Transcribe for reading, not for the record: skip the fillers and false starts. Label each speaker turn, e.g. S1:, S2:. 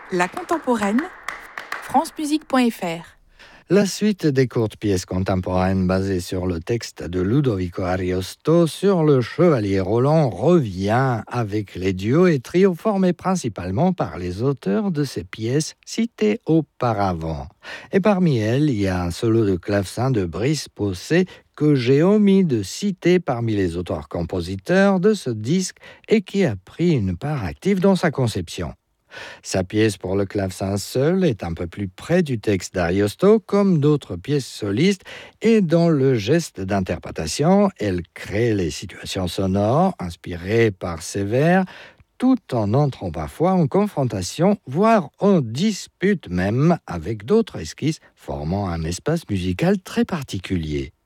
S1: La contemporaine, francemusique.fr.
S2: La suite des courtes pièces contemporaines basées sur le texte de Ludovico Ariosto sur le Chevalier Roland revient avec les duos et trios formés principalement par les auteurs de ces pièces citées auparavant. Et parmi elles, il y a un solo de clavecin de Brice Posset que j'ai omis de citer parmi les auteurs-compositeurs de ce disque et qui a pris une part active dans sa conception. Sa pièce pour le clavecin seul est un peu plus près du texte d'Ariosto, comme d'autres pièces solistes, et dans le geste d'interprétation, elle crée les situations sonores inspirées par ses vers, tout en entrant parfois en confrontation, voire en dispute même avec d'autres esquisses, formant un espace musical très particulier.